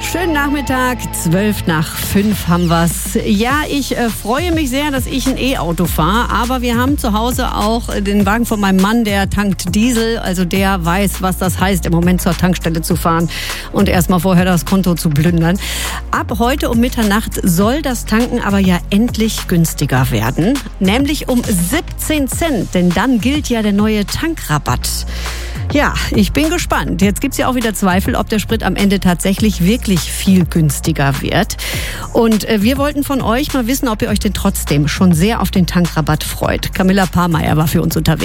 Schönen Nachmittag, 5:12 haben wir's. Ja, ich freue mich sehr, dass ich ein E-Auto fahre, aber wir haben zu Hause auch den Wagen von meinem Mann, der tankt Diesel, also der weiß, was das heißt, im Moment zur Tankstelle zu fahren und erstmal vorher das Konto zu plündern. Ab heute um Mitternacht soll das Tanken aber ja endlich günstiger werden, nämlich um 17 Cent, denn dann gilt ja der neue Tankrabatt. Ja, ich bin gespannt. Jetzt gibt's ja auch wieder Zweifel, ob der Sprit am Ende tatsächlich wirklich viel günstiger wird. Und wir wollten von euch mal wissen, ob ihr euch denn trotzdem schon sehr auf den Tankrabatt freut. Camilla Pahrmeier war für uns unterwegs.